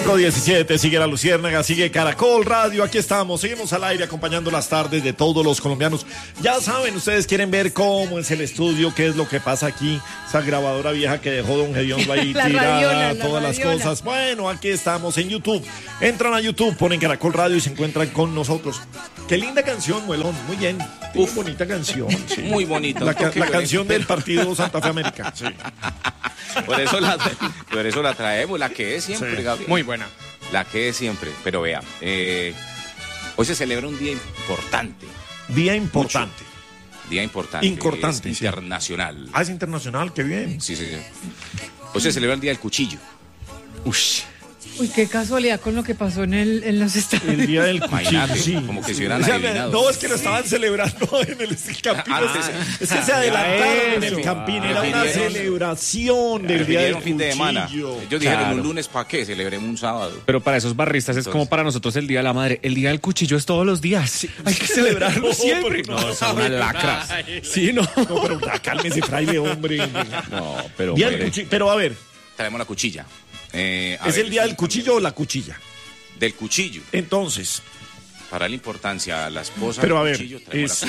5:17, sigue La Luciérnaga, sigue Caracol Radio, aquí estamos, seguimos al aire acompañando las tardes de todos los colombianos. Ya saben, ustedes quieren ver cómo es el estudio, qué es lo que pasa aquí, esa grabadora vieja que dejó don Gediondo ahí tirada, todas las cosas. Bueno, aquí estamos en YouTube, entran a YouTube, ponen Caracol Radio y se encuentran con nosotros. Qué linda canción, Muelón, muy bien, muy bonita canción. Sí. Muy bonita. La canción del partido Santa Fe América. Sí. Por eso la traemos, la que es siempre, sí. Gabriel. Muy buena. La que es siempre. Pero vea, hoy se celebra un día importante. Día importante. Mucho. Día importante. Importante. Es internacional. Ah, es internacional, qué bien. Sí. Hoy se celebra el Día del Cuchillo. Uy, qué casualidad con lo que pasó en los Estados Unidos. El día del cuchillo, sí. Como que se hubieran adivinado. No, es que lo estaban celebrando en el Campín. Es que se adelantaron en el Campín. Era una celebración del día del fin de semana. Ellos dijeron un lunes, ¿para qué? Celebremos un sábado. Pero para esos barristas es como para nosotros el Día de la Madre. El Día del Cuchillo es todos los días. Sí, hay que celebrarlo siempre. No, son unas lacras. Sí, no. No, pero cálmese, fraile, hombre. No, pero... Pero a ver. Traemos la cuchilla. ¿Es el día del cuchillo o la cuchilla? Del cuchillo. Entonces, para la importancia, la esposa pero del a ver, cuchillo traemos la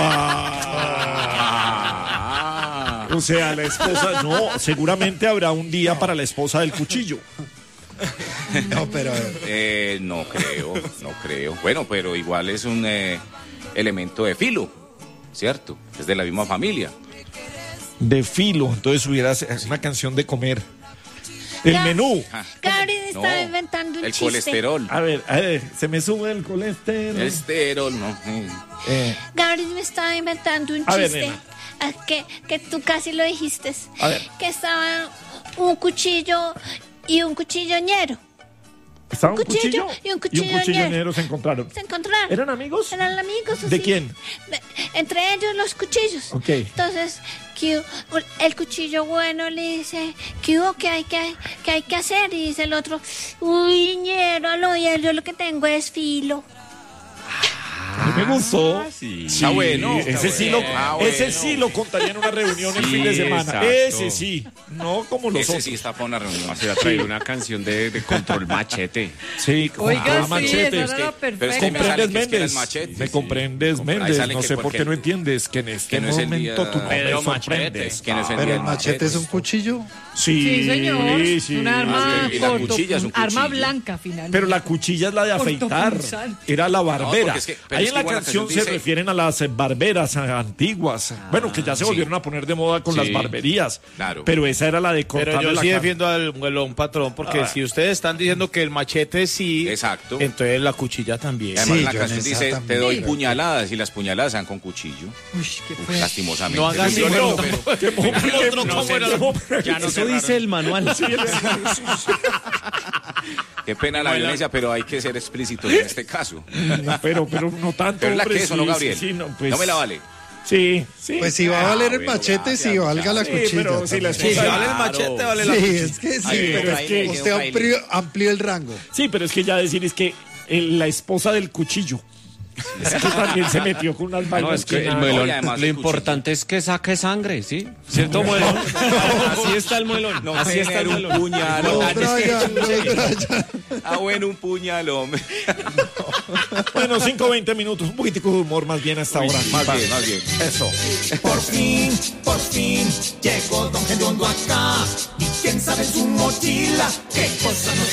cuchilla. O sea, la esposa, no, seguramente habrá un día para la esposa del cuchillo. No, pero no creo. Bueno, pero igual es un elemento de filo, ¿cierto? Es de la misma familia. De filo, entonces hubiera una canción de comer. El menú. Gabriel estaba inventando un el chiste. Colesterol. A ver, se me sube el colesterol. Colesterol, no. Gabriel me estaba inventando un chiste. Que tú casi lo dijiste. A ver. Que estaba un cuchillo y un cuchilloñero. ¿Estaba un cuchillo y un cuchilloñero se encontraron? Se encontraron. ¿Eran amigos? Eran amigos. ¿De sí. quién? Entre ellos los cuchillos. Ok. Entonces, el cuchillo bueno le dice, ¿qué hubo? ¿Qué hay que hacer? Y dice el otro, uy, ñero, yo lo que tengo es filo. Me gustó. Sí. Está bueno. Ese sí lo contaría en una reunión el fin de semana. Exacto. Ese sí. No como los Ese otros. sí está para una reunión. Se ha traído una canción de Control Machete. Sí, Oiga, sí, Machete. esa era la pero perfecta. es que me sale ¿Comprendes, que es que era el Méndez? machete, ¿Me sí. comprendes, Ahí Méndez? sale No que sé por porque qué no entiendes que en este que no es el día momento tú no me Pedro sorprendes. Que no es el pero día el del machete es un cuchillo. Sí, señor. sí. Una arma Y la cuchilla es un arma cuchillo. blanca, finalmente. Pero la cuchilla es la de afeitar. Cortopunzante. Era la barbera. porque es que- pero Ahí es en que la igual la canción canción se dice- refieren a las barberas antiguas. Bueno, que ya se volvieron a poner de moda con Sí. las barberías. Claro. Pero esa era la de cortarle Pero yo la sí cara. defiendo al muelón, patrón, porque si ustedes están diciendo que el machete sí, Exacto. entonces la cuchilla también. Además, Sí, la yo en canción esa dice, te también. doy puñaladas, y las puñaladas sean con cuchillo. Uy, qué fue. Lastimosamente. No hagas Pero- eso. Eso dice el manual. Qué pena la violencia, pero hay que ser explícitos en este caso. Pero no tanto. Pero es la hombre, que eso, ¿no, sí, Gabriel? sí, no, pues, No me la vale. Sí. Pues si va a valer el bueno, machete, sí valga la Sí, cuchilla. pero si la también. esposa- Si vale el machete, vale la Sí, cuchilla. es que sí, Ahí pero es que baile, usted baile. amplió el rango. Sí, pero es que ya decir es que la esposa del cuchillo. Es que también se metió con unas vainas. No, es que el nada. muelón, y además lo el importante es que saque sangre, ¿sí? ¿Cierto, muelón? Así está el muelón. No, Así está el un muelón. puñalón. Brian. Ah, bueno, un puñalón. Bueno, 5:20 minutos. Un poquitico de humor más bien hasta ahora. Más bien. Eso. Por fin, llegó Don Gediondo acá. Y quién sabe su mochila, qué cosa nos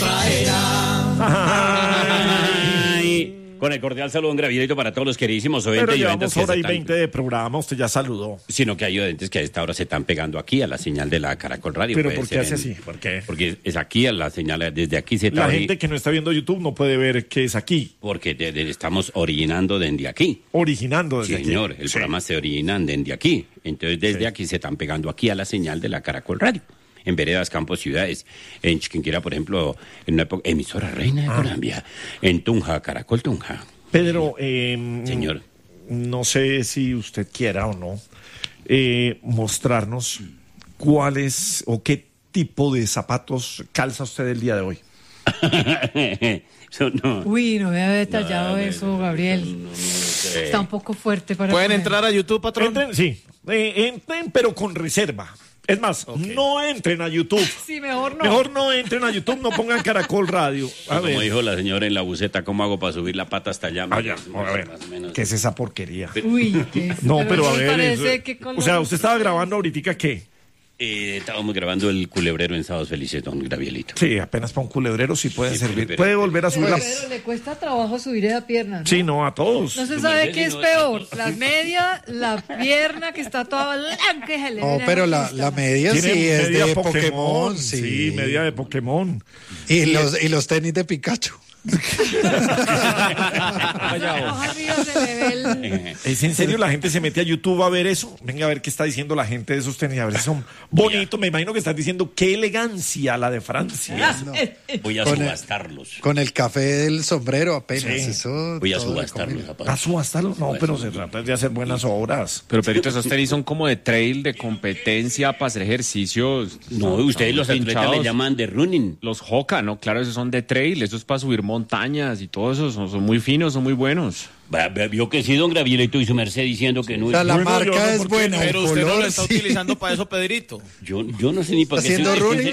traerá. Ay, con el cordial saludo, un gravidito para todos los queridísimos Pero oyentes y oyentes llevamos que hora se y están- 20 de programa. Usted ya saludó. sino que hay oyentes que a esta hora se están pegando aquí a la señal de la Caracol Radio. ¿Pero Puede por qué ser hace así? ¿Por qué? Porque es aquí a la señal, desde aquí se La está gente que no está viendo YouTube no puede ver que es aquí. porque estamos originando desde aquí. Originando desde Señor, aquí. el Sí. programa se originan desde aquí. Entonces, desde Sí. aquí se están pegando aquí a la señal de la Caracol Radio. En veredas, campos, ciudades. En Chiquinquirá, por ejemplo, en una época, emisora Reina de Colombia. En Tunja, Caracol Tunja. Pedro, Señor. no sé si usted quiera o no mostrarnos cuáles o qué tipo de zapatos calza usted el día de hoy. Eso no. Uy, no me había detallado eso, Gabriel. Está un poco fuerte para ¿Pueden poner. entrar a YouTube, patrón? Entren, sí, entren, pero con reserva. Es más, no entren a YouTube. Sí, mejor no. Mejor no entren a YouTube, no pongan Caracol Radio. A Como ver. dijo la señora en la buceta, ¿cómo hago para subir la pata hasta allá? A ver, Más o menos. ¿qué es esa porquería? Uy, ¿qué es? No, pero a me ver. parece eso- que con o sea, los- usted estaba grabando ahorita, ¿qué? Estábamos grabando el culebrero en Sábados Felices, don Gravielito. Sí, apenas para un culebrero sí puede Sí, servir. culebrero. Puede volver a subir la... Pero le cuesta trabajo subir esa pierna, ¿no? Sí, no, a todos. No se Tu sabe merced, qué si es no- peor, la media, la pierna que está toda blanca y se le No, ve pero la la media Tiene sí es media de Pokémon, sí. Sí, media de Pokémon. Y los tenis de Pikachu. arriba se le ve el... ¿Es en serio la gente se mete a YouTube a ver eso? Venga a ver qué está diciendo la gente de esos tenis. A ver si son bonitos. Me imagino que están diciendo qué elegancia la de Francia. Voy a Con el- subastarlos. Con el café del sombrero apenas. Sí. Eso Voy a todo le subastar los combina. zapatos. ¿A subastarlo? No, pero se trata de hacer buenas obras. Pero Pedrito, esos tenis son como de trail, de competencia, para hacer ejercicios. No, ustedes los atletas pinchados. le llaman de running. Los Hoka, ¿no? Claro, esos son de trail, eso es para subir montañas y todo eso, son muy finos, son muy buenos. Vio que sí, don Gravielito y su merced diciendo que no O sea, es. la Bueno, yo marca no, es ¿por qué buena. Pero el usted no lo color, está sí. utilizando para eso, Pedrito. Yo no sé ni por qué. ¿Haciendo running?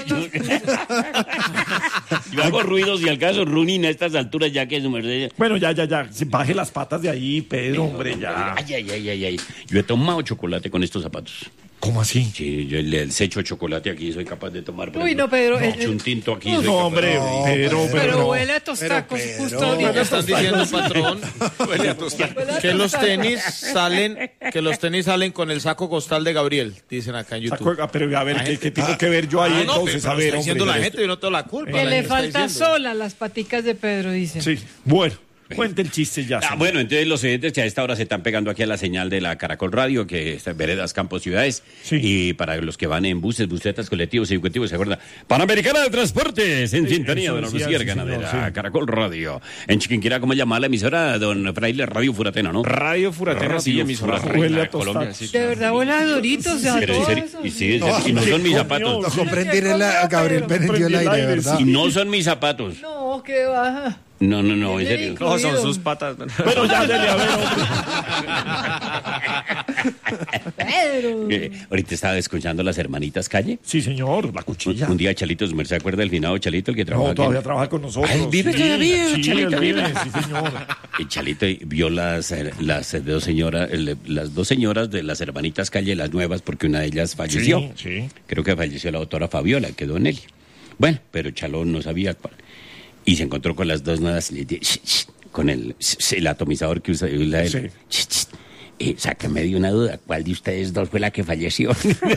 Yo hago ruidos y al caso running a estas alturas ya que su merced. Bueno, ya. Baje las patas de ahí, Pedro, hombre, ya. Ay. Yo he tomado chocolate con estos zapatos. ¿Cómo así? Sí, yo le echo chocolate aquí, soy capaz de tomar. por Uy, ejemplo, no, Pedro, echo un tinto aquí. soy No, capaz. hombre, Pedro, Pero no. huele a tostacos, Pero, justo Pedro, ahorita. Me están diciendo, patrón, Huele a que los tostacos. tenis salen con el saco costal de Gabriel, dicen acá en YouTube. Pero a ver, ¿qué tengo que ver yo ahí Ah, no, entonces? pero A lo ver, está diciendo hombre. la gente, yo no tengo la culpa. Que la le gente está falta diciendo. sola las paticas de Pedro, dicen. Sí, bueno, cuente el chiste ya. señor. Bueno, entonces los oyentes que a esta hora se están pegando aquí a la señal de la Caracol Radio, que está en Veredas, Campos, Ciudades. Sí. Y para los que van en buses, busetas, colectivos y ejecutivos, ¿se acuerdan? Panamericana de Transportes, en sintonía eso de la decía, Lucía sí, Ganadera, señor, sí. Caracol Radio. En Chiquinquirá, ¿cómo llama la emisora? Don Fraile, Radio Furatena, ¿no? Radio Furatena, sí, Radio emisora Furatena. Huele a de Colombia, tostados. sí. De verdad huele a Doritos, o sea, Pero en todo serio, eso. y sí, No, y no son mis ¿qué zapatos. comió? Lo comprendí a Gabriel Prendí prendió el el aire, aire, ¿verdad? Y no son mis zapatos. No, qué baja. No, en serio. No, son sus patas. Bueno, ya, dele, a ver, hombre. Pedro. Ahorita estaba escuchando las hermanitas Calle. Sí, señor, la cuchilla. Un día Chalito, ¿me se acuerda del finado Chalito, el que trabajaba No, aquí? todavía trabaja con nosotros. Ah, ¿él vive Sí, todavía? Sí, Chalito él vive, vive. sí, señor. Y Chalito vio las dos señoras de las hermanitas Calle, las nuevas, porque una de ellas falleció. Sí. Creo que falleció la doctora Fabiola, quedó en él. Bueno, pero Chalón no sabía cuál. Y se encontró con las dos nuevas y le dijo, con el atomizador que usa él. Sí. Sáqueme de una duda, ¿cuál de ustedes dos fue la que falleció?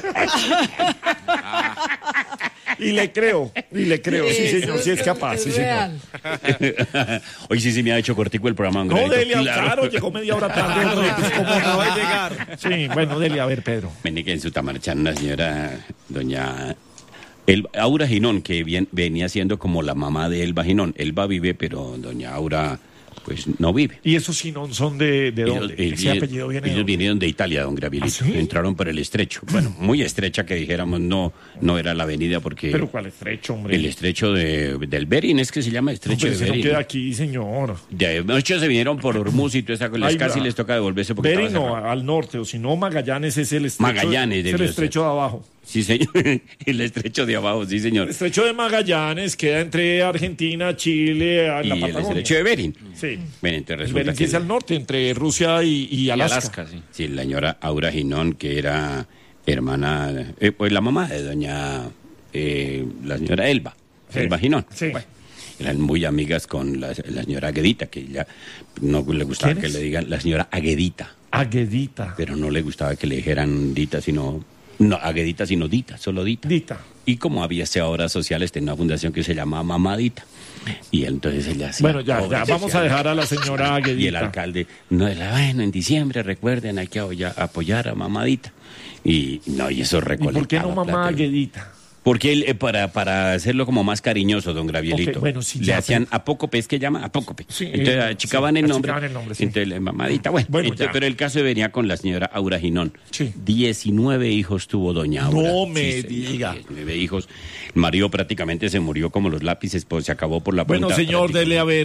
Y le creo, sí, señor, sí es capaz, sí, señor. real. Hoy sí me ha hecho cortico el programa. don No, Gravito, dele, claro, llegó media hora tarde. hombre, pues, ¿cómo no va a llegar? Sí, bueno, dele, a ver, Pedro. Vení que en su tamarchán una señora, doña Aura Ginón, que venía siendo como la mamá de Elba Ginón. Elba vive, pero doña Aura, pues no vive. ¿Y esos Sinón son de dónde? Ese apellido viene de ellos dónde? vinieron de Italia, don Gravielito. ¿Ah, sí? Entraron por el estrecho. Bueno, muy estrecha que dijéramos, no era la avenida porque... Pero ¿cuál estrecho, hombre? El estrecho del Bering, es que se llama estrecho Hombre, de ese no Bering. queda aquí, señor. De noche se vinieron por Hormuz y toda esa cosa, Ahí casi va. les toca devolverse porque Bering estaba no, cerrado. al norte, o si no, Magallanes es el estrecho. Magallanes es el debió estrecho de abajo. Sí, señor. El estrecho de abajo, sí, señor. El estrecho de Magallanes queda entre Argentina, Chile, en la Y el Patagonia. estrecho de Bering. Sí. Bueno, entonces El resulta Bering que... es al norte, entre Rusia y Alaska. sí. Sí, la señora Aura Ginón, que era hermana, pues la mamá de doña, la señora Elba, Sí. Elba Ginón. Sí. Bueno, eran muy amigas con la señora Aguedita, que ya no le gustaba ¿Quién que es? le digan la señora Aguedita, Aguedita. pero no le gustaba que le dijeran Dita, sino, no, Aguedita, sino Dita, solo Dita. Dita. Y como había obras sociales, tenía una fundación que se llamaba Mamadita. Y entonces ella hacía Bueno, ya, obras vamos a sociales. dejar a la señora Aguedita. Y el alcalde, bueno, en diciembre, recuerden, hay que apoyar a Mamadita. Y no, y eso ¿Y recolectaba por qué no mamá plata. Aguedita? Porque él, para hacerlo como más cariñoso, don Gravielito, Ok, bueno, sí, le ya, hacían apócope, es que llama apócope. Sí, Entonces achicaban sí, el nombre. achicaban el nombre, sí. Entonces, Mamadita, bueno, Bueno, entonces, ya. pero el caso venía con la señora Aura Ginón. Sí. 19 hijos tuvo doña Aura. No me señor, diga. 19 hijos. El marido prácticamente se murió como los lápices, pues se acabó por la Bueno, punta, señor, prácticamente. dele a ver.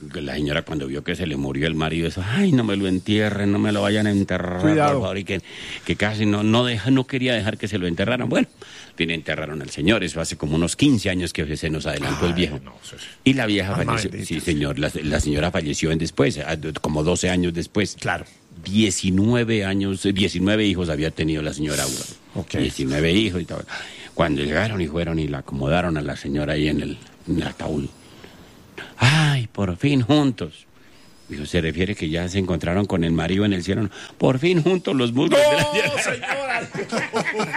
la señora cuando vio que se le murió el marido, eso, ay, no me lo entierren, no me lo vayan a enterrar, Cuidado. por favor, y que casi no quería dejar que se lo enterraran. Bueno, fin, enterraron al señor, eso hace como unos 15 años que se nos adelantó el viejo. no, eso es- Y la vieja Alma falleció, bendita. sí señor, la señora falleció después, como 12 años después. Claro. 19 hijos había tenido la señora Aura. Ok. 19 hijos y todo. Cuando llegaron y fueron y la acomodaron a la señora ahí en el ataúd. ¡Ay, por fin juntos! Dijo, ¿se refiere que ya se encontraron con el marido en el cielo? Por fin juntos los muslos de la ¡No, señora!